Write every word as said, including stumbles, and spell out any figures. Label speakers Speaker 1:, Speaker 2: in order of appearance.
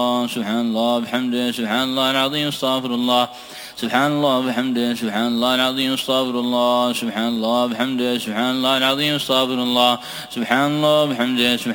Speaker 1: سبحان الله بحمده سبحان الله العظيم استغفر الله سبحان الله بحمده سبحان الله العظيم استغفر الله سبحان الله بحمده سبحان الله العظيم استغفر الله سبحان الله بحمده